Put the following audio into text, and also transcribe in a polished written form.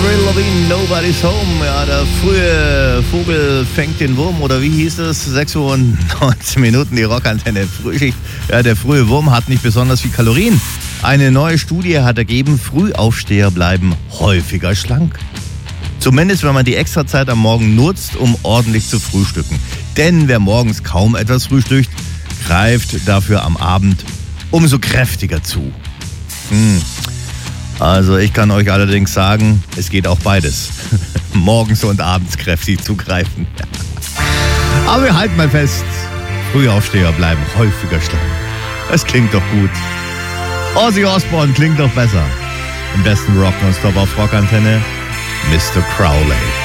Avril Lavigne, Nobody's Home. Ja, der frühe Vogel fängt den Wurm, oder wie hieß es? 6 Uhr und 19 Minuten, die Rockantenne Frühschicht. Ja, der frühe Wurm hat nicht besonders viel Kalorien. Eine neue Studie hat ergeben, Frühaufsteher bleiben häufiger schlank. Zumindest, wenn man die Extrazeit am Morgen nutzt, um ordentlich zu frühstücken. Denn wer morgens kaum etwas frühstückt, greift dafür am Abend umso kräftiger zu. Also ich kann euch allerdings sagen, es geht auch beides. Morgens und abends kräftig zugreifen. Aber wir halten mal fest, Frühaufsteher bleiben häufiger schlank. Das klingt doch gut. Ozzy Osbourne klingt doch besser. Im besten Rock nonstop auf Rockantenne, Mr. Crowley.